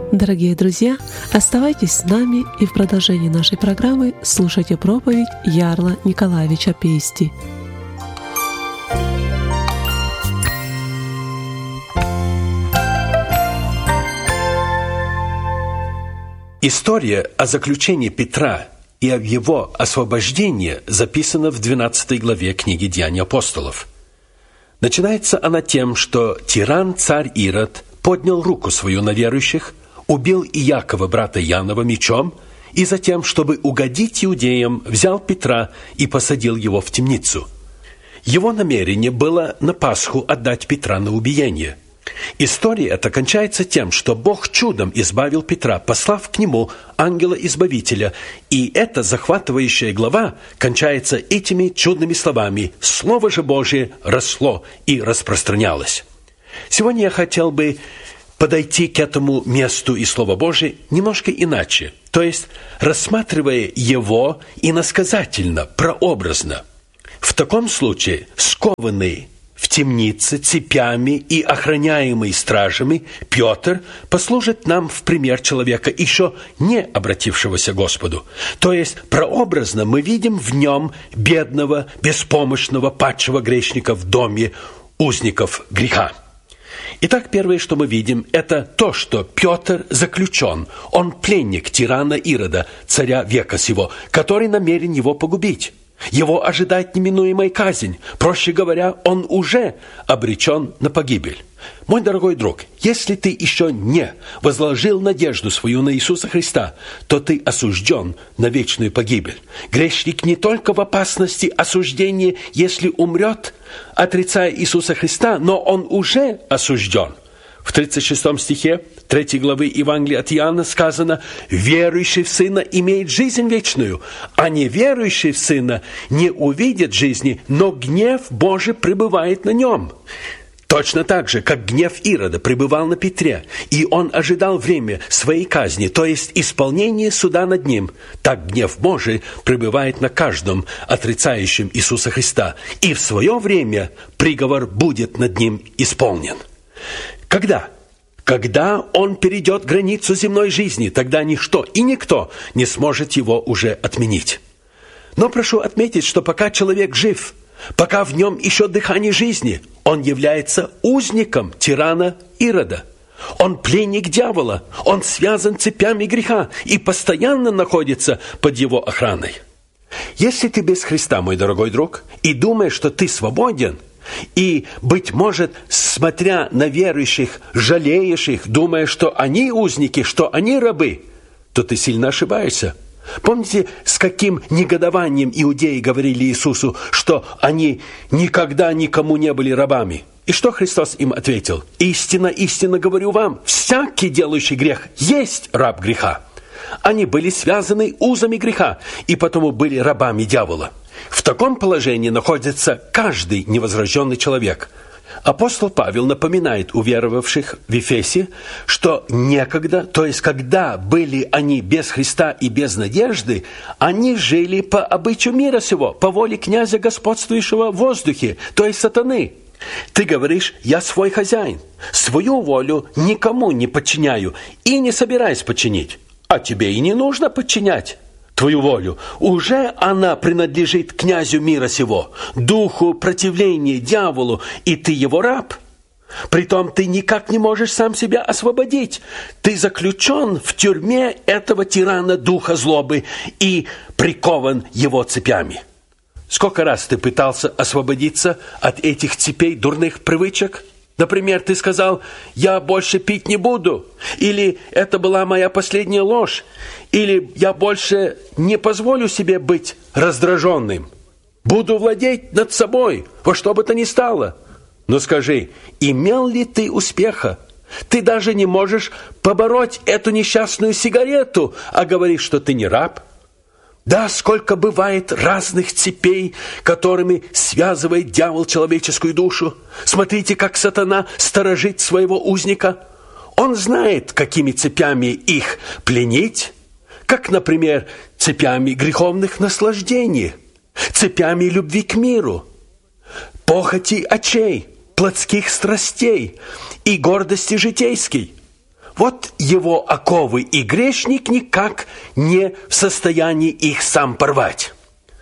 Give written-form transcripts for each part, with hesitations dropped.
Дорогие друзья, оставайтесь с нами и в продолжении нашей программы слушайте проповедь Ярла Николаевича Пейсти. История о заключении Петра и об его освобождении записана в 12 главе книги «Деяний апостолов». Начинается она тем, что тиран-царь Ирод поднял руку свою на верующих, убил Иакова, брата Иоаннова, мечом, и затем, чтобы угодить иудеям, взял Петра и посадил его в темницу. Его намерение было на Пасху отдать Петра на убиение. История эта кончается тем, что Бог чудом избавил Петра, послав к нему ангела-избавителя, и эта захватывающая глава кончается этими чудными словами: «Слово же Божие росло и распространялось». Сегодня я хотел бы подойти к этому месту и Слова Божие немножко иначе, то есть рассматривая его иносказательно, прообразно. В таком случае скованный в темнице цепями и охраняемый стражами Петр послужит нам в пример человека, еще не обратившегося к Господу. То есть прообразно мы видим в нем бедного, беспомощного, падшего грешника в доме узников греха. Итак, первое, что мы видим, это то, что Петр заключен. Он пленник тирана Ирода, царя века сего, который намерен его погубить. Его ожидает неминуемая казнь. Проще говоря, он уже обречен на погибель. Мой дорогой друг, если ты еще не возложил надежду свою на Иисуса Христа, то ты осужден на вечную погибель. Грешник не только в опасности осуждения, если умрет, отрицая Иисуса Христа, но он уже осужден. В 36 стихе 3 главы Евангелия от Иоанна сказано: «Верующий в Сына имеет жизнь вечную, а неверующий в Сына не увидит жизни, но гнев Божий пребывает на нем». Точно так же, как гнев Ирода пребывал на Петре, и он ожидал время своей казни, то есть исполнения суда над ним, так гнев Божий пребывает на каждом, отрицающем Иисуса Христа, и в свое время приговор будет над ним исполнен. Когда? Когда он перейдет границу земной жизни, тогда ничто и никто не сможет его уже отменить. Но прошу отметить, что пока человек жив, пока в нем еще дыхание жизни, он является узником тирана Ирода. Он пленник дьявола, он связан цепями греха и постоянно находится под его охраной. Если ты без Христа, мой дорогой друг, и думаешь, что ты свободен, и, быть может, смотря на верующих, жалеешь их, думая, что они узники, что они рабы, то ты сильно ошибаешься. Помните, с каким негодованием иудеи говорили Иисусу, что они никогда никому не были рабами? И что Христос им ответил? «Истинно, истинно говорю вам, всякий, делающий грех, есть раб греха». Они были связаны узами греха, и потому были рабами дьявола. В таком положении находится каждый невозрожденный человек. Апостол Павел напоминает уверовавших в Ефесе, что некогда, то есть когда были они без Христа и без надежды, они жили по обычаю мира сего, по воле князя, господствующего в воздухе, то есть сатаны. Ты говоришь: «Я свой хозяин, свою волю никому не подчиняю и не собираюсь подчинить». А тебе и не нужно подчинять твою волю. Уже она принадлежит князю мира сего, духу противления дьяволу, и ты его раб. Притом ты никак не можешь сам себя освободить. Ты заключен в тюрьме этого тирана духа злобы и прикован его цепями. Сколько раз ты пытался освободиться от этих цепей дурных привычек? Например, ты сказал: «Я больше пить не буду», или «Это была моя последняя ложь», или «Я больше не позволю себе быть раздраженным. Буду владеть над собой, во что бы то ни стало». Но скажи, имел ли ты успеха? Ты даже не можешь побороть эту несчастную сигарету, а говоришь, что ты не раб. Да, сколько бывает разных цепей, которыми связывает дьявол человеческую душу. Смотрите, как сатана сторожит своего узника. Он знает, какими цепями их пленить, как, например, цепями греховных наслаждений, цепями любви к миру, похоти очей, плотских страстей и гордости житейской. Вот его оковы, и грешник никак не в состоянии их сам порвать.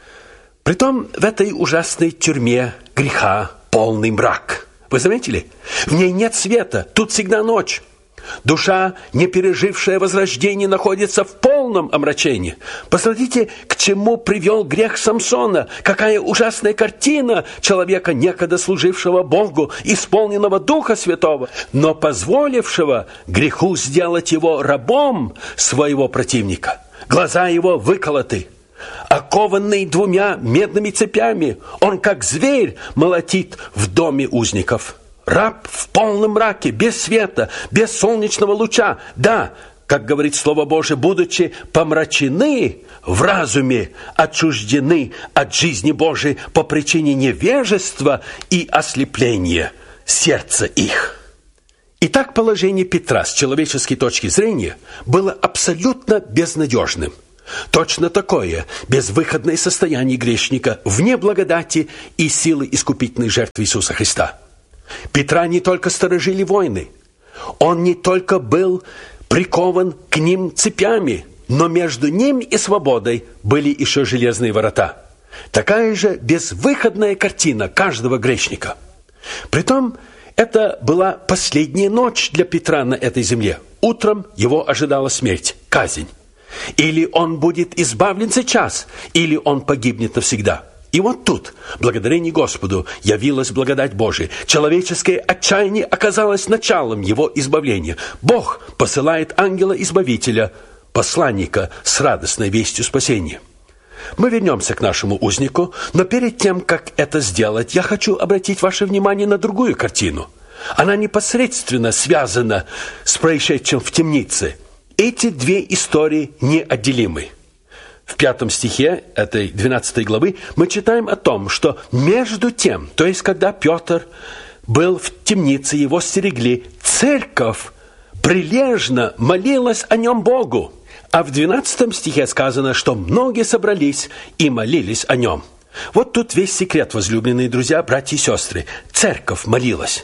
Притом в этой ужасной тюрьме греха полный мрак. Вы заметили? В ней нет света, тут всегда ночь. Душа, не пережившая возрождение, находится в полном омрачении. Посмотрите, к чему привел грех Самсона. Какая ужасная картина человека, некогда служившего Богу, исполненного Духа Святого, но позволившего греху сделать его рабом своего противника. Глаза его выколоты. Окованный 2 медными цепями, он, как зверь, молотит в доме узников. Раб в полном мраке, без света, без солнечного луча. Да, как говорит Слово Божие, будучи помрачены в разуме, отчуждены от жизни Божией по причине невежества и ослепления сердца их. Итак, положение Петра с человеческой точки зрения было абсолютно безнадежным. Точно такое безвыходное состояние грешника вне благодати и силы искупительной жертвы Иисуса Христа. Петра не только сторожили войны, он не только был прикован к ним цепями, но между ним и свободой были еще железные ворота. Такая же безвыходная картина каждого грешника. Притом, это была последняя ночь для Петра на этой земле. Утром его ожидала смерть, казнь. Или он будет избавлен сейчас, или он погибнет навсегда. И вот тут, благодарение Господу, явилась благодать Божия. Человеческое отчаяние оказалось началом его избавления. Бог посылает ангела-избавителя, посланника с радостной вестью спасения. Мы вернемся к нашему узнику, но перед тем, как это сделать, я хочу обратить ваше внимание на другую картину. Она непосредственно связана с происшедшим в темнице. Эти 2 истории неотделимы. В 5 стихе этой 12 главы мы читаем о том, что между тем, то есть когда Петр был в темнице, его стерегли, церковь прилежно молилась о нем Богу. А в 12 стихе сказано, что многие собрались и молились о нем. Вот тут весь секрет, возлюбленные друзья, братья и сестры. Церковь молилась.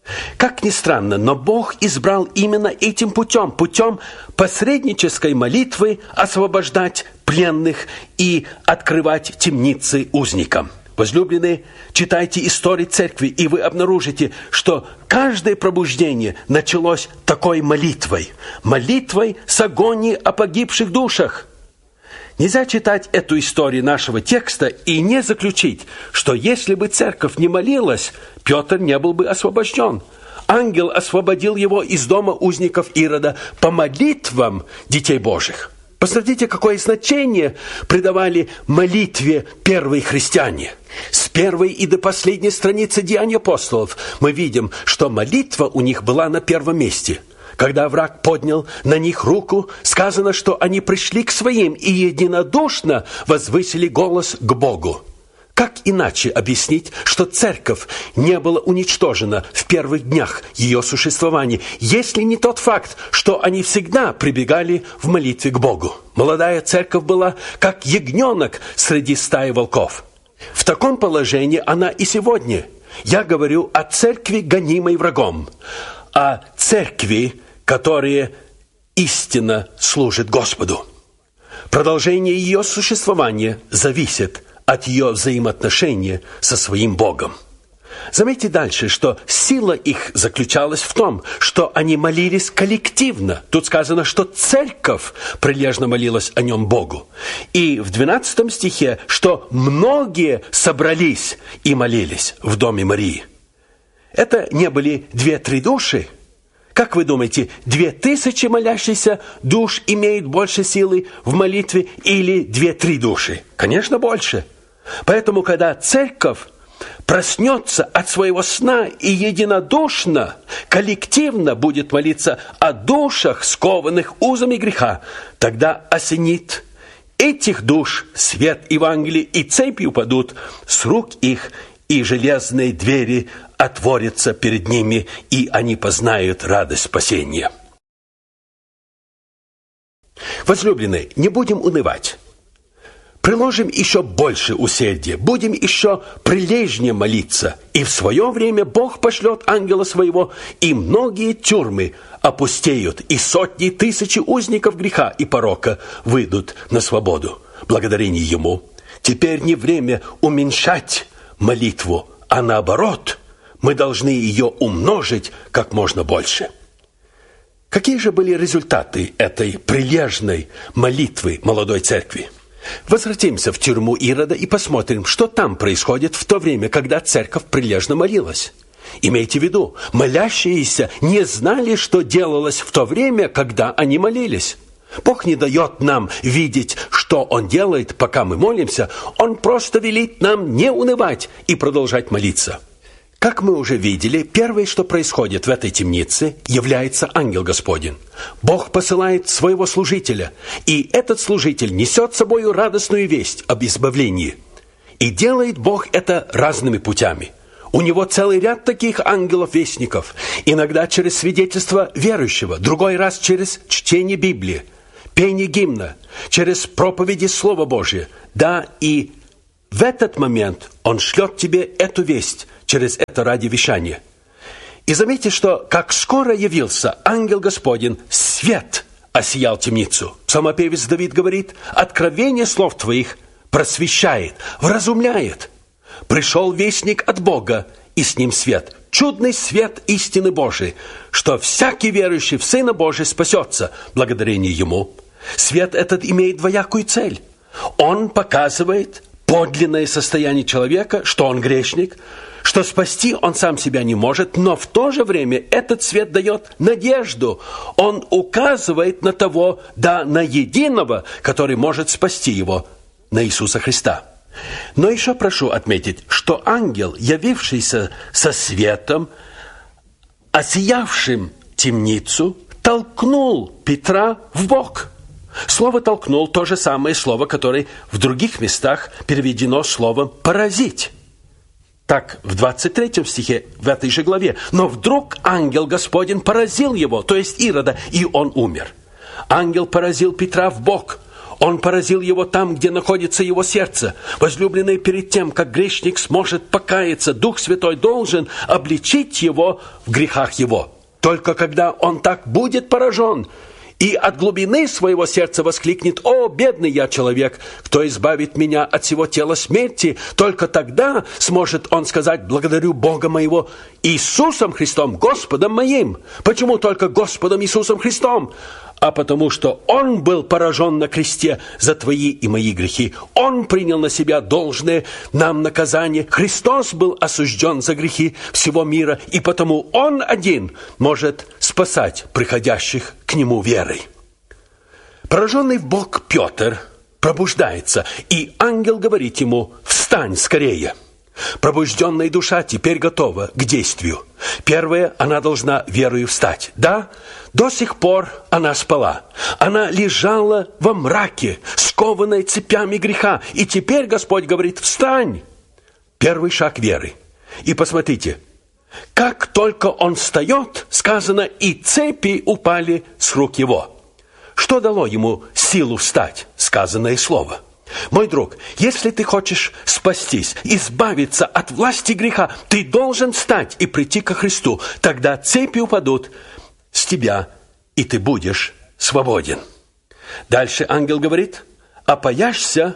Как ни странно, но Бог избрал именно этим путем посреднической молитвы освобождать пленных и открывать темницы узникам. Возлюбленные, читайте истории церкви, и вы обнаружите, что каждое пробуждение началось такой молитвой. Молитвой с агонией о погибших душах. Нельзя читать эту историю нашего текста и не заключить, что если бы церковь не молилась, Петр не был бы освобожден. Ангел освободил его из дома узников Ирода по молитвам детей Божьих. Посмотрите, какое значение придавали молитве первые христиане. С первой и до последней страницы Деяний апостолов мы видим, что молитва у них была на первом месте. Когда враг поднял на них руку, сказано, что они пришли к своим и единодушно возвысили голос к Богу. Как иначе объяснить, что церковь не была уничтожена в первых днях ее существования, если не тот факт, что они всегда прибегали в молитве к Богу? Молодая церковь была как ягненок среди стаи волков. В таком положении она и сегодня. Я говорю о церкви, гонимой врагом, о церкви, которая истинно служит Господу. Продолжение ее существования зависит от ее взаимоотношения со своим Богом. Заметьте дальше, что сила их заключалась в том, что они молились коллективно. Тут сказано, что церковь прилежно молилась о нем Богу. И в 12 стихе, что многие собрались и молились в доме Марии. Это не были 2-3 души. Как вы думаете, 2000 молящихся душ имеют больше силы в молитве или 2-3 души? Конечно, больше. Поэтому, когда церковь проснется от своего сна и единодушно, коллективно будет молиться о душах, скованных узами греха, тогда осенит этих душ свет Евангелия, и цепи упадут с рук их, и железные двери отворятся перед ними, и они познают радость спасения. Возлюбленные, не будем унывать. Приложим еще больше усердия, будем еще прилежнее молиться, и в свое время Бог пошлет ангела своего, и многие тюрьмы опустеют, и сотни тысяч узников греха и порока выйдут на свободу. Благодарение Ему. Теперь не время уменьшать молитву, а наоборот, мы должны ее умножить как можно больше. Какие же были результаты этой прилежной молитвы молодой церкви? Возвратимся в тюрьму Ирода и посмотрим, что там происходит в то время, когда церковь прилежно молилась. Имейте в виду, молящиеся не знали, что делалось в то время, когда они молились. Бог не дает нам видеть, что Он делает, пока мы молимся. Он просто велит нам не унывать и продолжать молиться. Как мы уже видели, первое, что происходит в этой темнице, является ангел Господень. Бог посылает своего служителя, и этот служитель несет с собой радостную весть об избавлении. И делает Бог это разными путями. У него целый ряд таких ангелов-вестников, иногда через свидетельство верующего, другой раз через чтение Библии, пение гимна, через проповеди Слова Божия. Да, и в этот момент Он шлет тебе эту весть через это радиовещание. И заметьте, что как скоро явился ангел Господень, свет осиял темницу. Псалмопевец Давид говорит: «Откровение слов Твоих просвещает, вразумляет. Пришел вестник от Бога, и с ним свет, чудный свет истины Божией, что всякий верующий в Сына Божия спасется благодарение Ему». Свет этот имеет двоякую цель. Он показывает подлинное состояние человека, что он грешник, что спасти он сам себя не может, но в то же время этот свет дает надежду. Он указывает на того, да, на единого, который может спасти его, на Иисуса Христа. Но еще прошу отметить, что ангел, явившийся со светом, осиявшим темницу, толкнул Петра в бок. Слово «толкнул» – то же самое слово, которое в других местах переведено словом «поразить». Так, в 23 стихе, в этой же главе. «Но вдруг ангел Господень поразил его», то есть Ирода, и он умер. Ангел поразил Петра в бок. Он поразил его там, где находится его сердце. Возлюбленный, перед тем, как грешник сможет покаяться, Дух Святой должен обличить его в грехах его. Только когда он так будет поражен и от глубины своего сердца воскликнет: «О, бедный я человек, кто избавит меня от всего тела смерти?» Только тогда сможет он сказать: «Благодарю Бога моего Иисусом Христом, Господом моим». Почему только Господом Иисусом Христом? А потому что Он был поражен на кресте за твои и мои грехи. Он принял на себя должное нам наказание. Христос был осужден за грехи всего мира, и потому Он один может спасать приходящих к Нему верой. Пораженный в бок Петр пробуждается, и ангел говорит ему: «Встань скорее». Пробужденная душа теперь готова к действию. Первое, она должна верою встать. Да, до сих пор она спала. Она лежала во мраке, скованной цепями греха. И теперь Господь говорит: «Встань». Первый шаг веры. И посмотрите, как только он встает, сказано, и цепи упали с рук его. Что дало ему силу встать? Сказанное слово. Мой друг, если ты хочешь спастись, избавиться от власти греха, ты должен встать и прийти ко Христу. Тогда цепи упадут с тебя, и ты будешь свободен. Дальше ангел говорит: «Опояшься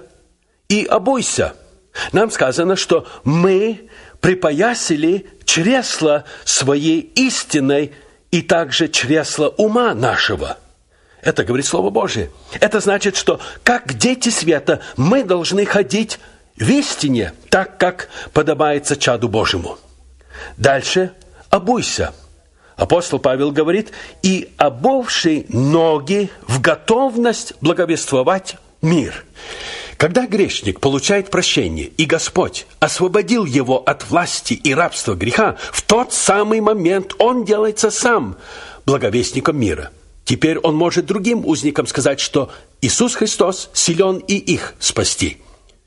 и обуйся». Нам сказано, что мы припоясали чресла своей истиной и также чресла ума нашего. Это говорит Слово Божие. Это значит, что как дети света мы должны ходить в истине, так как подобается чаду Божьему. Дальше обуйся. Апостол Павел говорит: «И обувший ноги в готовность благовествовать мир». Когда грешник получает прощение, и Господь освободил его от власти и рабства греха, в тот самый момент он делается сам благовестником мира. Теперь он может другим узникам сказать, что Иисус Христос силен и их спасти.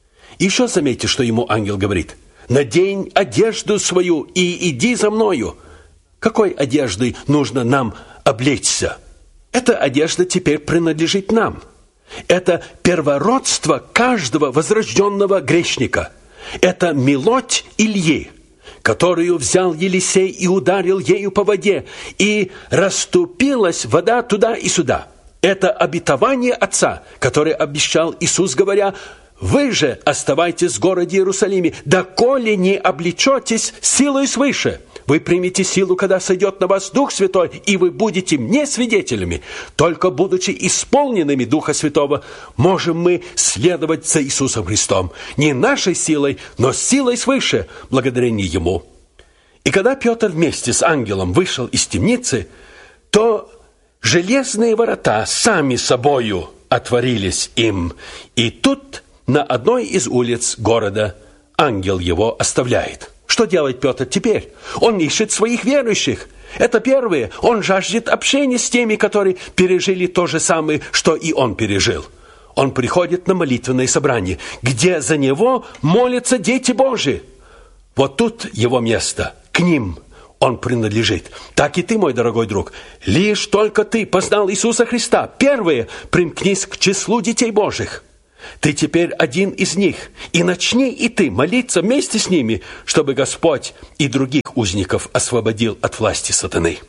Еще заметьте, что ему ангел говорит: «Надень одежду свою и иди за мною». Какой одеждой нужно нам облечься? Эта одежда теперь принадлежит нам. Это первородство каждого возрожденного грешника. Это мелодь Ильи, которую взял Елисей и ударил ею по воде, и расступилась вода туда и сюда. Это обетование Отца, которое обещал Иисус, говоря: «Вы же оставайтесь в городе Иерусалиме, доколе не облечетесь силой свыше. Вы примете силу, когда сойдет на вас Дух Святой, и вы будете мне свидетелями. Только будучи исполненными Духа Святого, можем мы следовать за Иисусом Христом. Не нашей силой, но силой свыше, благодарение Ему». И когда Петр вместе с ангелом вышел из темницы, то железные ворота сами собою отворились им. И тут на одной из улиц города ангел его оставляет. Что делает Петр теперь? Он ищет своих верующих. Это первое. Он жаждет общения с теми, которые пережили то же самое, что и он пережил. Он приходит на молитвенное собрание, где за него молятся дети Божьи. Вот тут его место. К ним он принадлежит. Так и ты, мой дорогой друг. Лишь только ты познал Иисуса Христа, первое, примкнись к числу детей Божьих. Ты теперь один из них, и начни и ты молиться вместе с ними, чтобы Господь и других узников освободил от власти сатаны.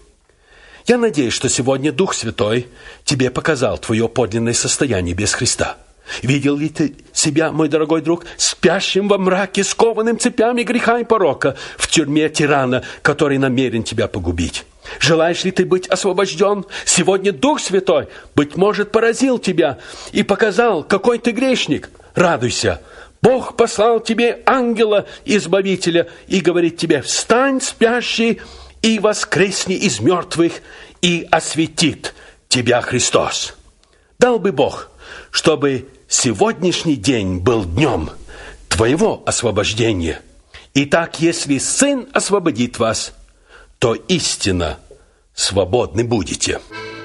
Я надеюсь, что сегодня Дух Святой тебе показал твое подлинное состояние без Христа. Видел ли ты себя, мой дорогой друг, спящим во мраке, скованным цепями греха и порока, в тюрьме тирана, который намерен тебя погубить? Желаешь ли ты быть освобожден? Сегодня Дух Святой, быть может, поразил тебя и показал, какой ты грешник. Радуйся. Бог послал тебе ангела-избавителя и говорит тебе: «Встань, спящий, и воскресни из мертвых, и осветит тебя Христос». Дал бы Бог, чтобы сегодняшний день был днем твоего освобождения. Итак, если Сын освободит вас, то истинно свободны будете.